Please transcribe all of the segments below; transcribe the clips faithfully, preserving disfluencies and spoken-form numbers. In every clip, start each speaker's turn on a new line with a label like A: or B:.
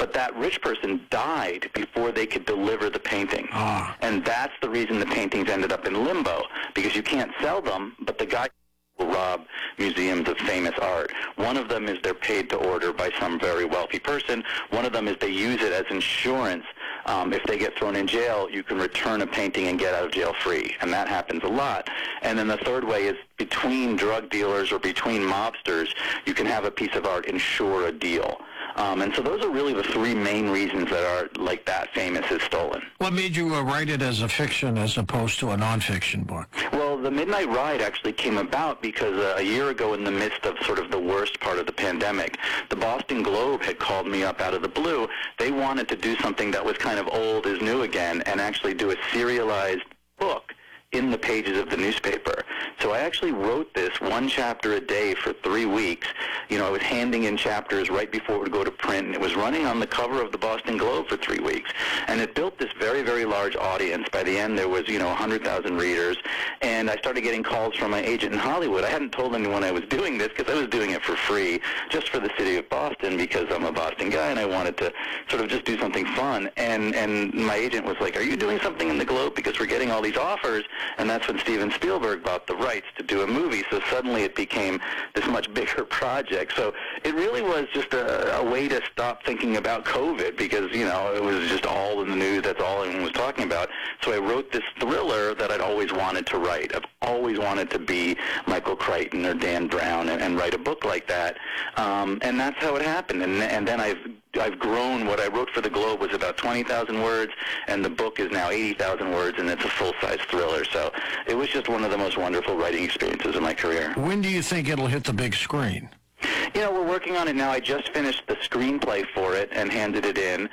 A: but that rich person died before they could deliver the painting.
B: Ah.
A: And that's the reason the paintings ended up in limbo, because you can't sell them, but the guy will rob museums of famous art. One of them is they're paid to order by some very wealthy person. One of them is they use it as insurance. Um, if they get thrown in jail, you can return a painting and get out of jail free, and that happens a lot. And then the third way is between drug dealers or between mobsters, you can have a piece of art insure a deal. Um, and so those are really the three main reasons that art like that famous is stolen.
B: What made you uh, write it as a fiction as opposed to a nonfiction book?
A: Well, The Midnight Ride actually came about because uh, a year ago, in the midst of sort of the worst part of the pandemic, the Boston Globe had called me up out of the blue. They wanted to do something that was kind of old is new again and actually do a serialized book in the pages of the newspaper. So I actually wrote this one chapter a day for three weeks. You know, I was handing in chapters right before it would go to print, and it was running on the cover of the Boston Globe for three weeks. And it built this very, very large audience. By the end, there was, you know, one hundred thousand readers. And I started getting calls from my agent in Hollywood. I hadn't told anyone I was doing this because I was doing it for free, just for the city of Boston, because I'm a Boston guy and I wanted to sort of just do something fun. And, and my agent was like, "Are you doing something in the Globe? Because we're getting all these offers." And that's when Steven Spielberg bought the rights to do a movie. So suddenly it became this much bigger project. So it really was just a, a way to stop thinking about COVID, because, you know, it was just all in the news. That's all anyone was talking about. So I wrote this thriller that I'd always wanted to write. I've always wanted to be Michael Crichton or Dan Brown and, and write a book like that. Um, and that's how it happened. And, and then I've I've grown. What I wrote for the Globe was about twenty thousand words, and the book is now eighty thousand words, and it's a full-size thriller. So it was just one of the most wonderful writing experiences of my career.
B: When do you think it'll hit the big screen?
A: You know, we're working on it now. I just finished the screenplay for it and handed it in.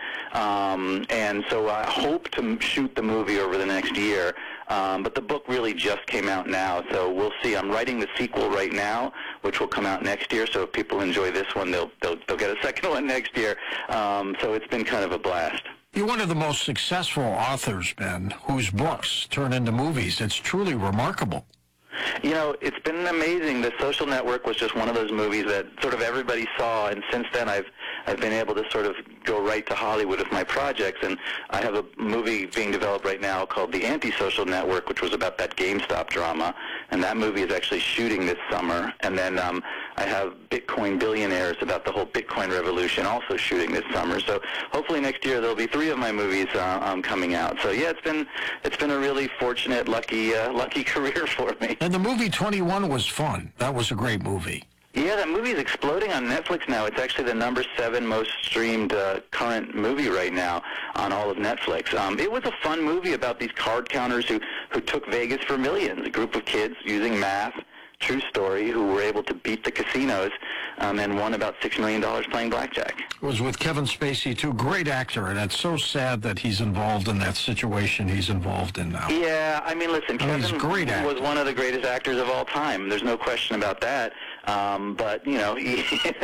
A: Um, and so I hope to shoot the movie over the next year. Um, but the book really just came out now, so we'll see. I'm writing the sequel right now, which will come out next year. So if people enjoy this one, they'll they'll, they'll get a second one next year. Um, so it's been kind of a blast.
B: You're one of the most successful authors, Ben, whose books turn into movies. It's truly remarkable.
A: You know, it's been amazing. The Social Network was just one of those movies that sort of everybody saw, and since then I've I've been able to sort of go right to Hollywood with my projects, and I have a movie being developed right now called The Anti-Social Network, which was about that GameStop drama, and that movie is actually shooting this summer. And then um, I have Bitcoin Billionaires, about the whole Bitcoin revolution, also shooting this summer. So hopefully next year there'll be three of my movies uh, um, coming out. So yeah, it's been it's been a really fortunate, lucky uh, lucky career for me.
B: And the movie twenty-one was fun. That was a great movie.
A: Yeah, that movie is exploding on Netflix now. It's actually the number seven most streamed uh, current movie right now on all of Netflix. Um, it was a fun movie about these card counters who, who took Vegas for millions, a group of kids using math, true story, who were able to beat the casinos um, and won about six million dollars playing blackjack.
B: It was with Kevin Spacey, too. Great actor, and it's so sad that he's involved in that situation he's involved in now.
A: Yeah, I mean, listen,
B: I mean,
A: Kevin
B: great
A: was one of the greatest actors of all time. There's no question about that. Um, but, you know, he,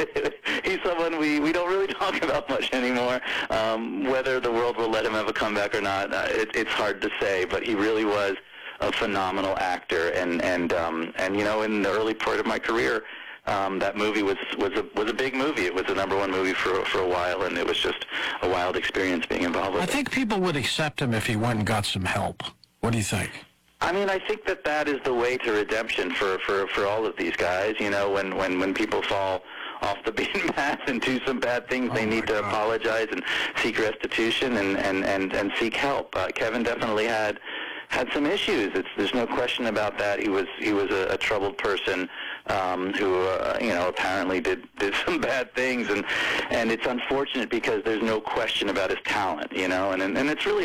A: he's someone we, we don't really talk about much anymore. Um, whether the world will let him have a comeback or not, uh, it, it's hard to say, but he really was a phenomenal actor. And, and, um, and you know, in the early part of my career, Um, that movie was was a was a big movie. It was the number one movie for for a while, and it was just a wild experience being involved with
B: I
A: it.
B: think people would accept him if he went and got some help. What do you think?
A: I mean, I think that that is the way to redemption for, for, for all of these guys. You know, when, when, when people fall off the beaten path and do some bad things,
B: oh
A: they need to
B: God.
A: apologize and seek restitution and, and, and, and seek help. Uh, Kevin definitely had had some issues. It's, there's no question about that. He was he was a, a troubled person um, who uh, you know apparently did, did some bad things, and and it's unfortunate because there's no question about his talent. You know, and and, and it's really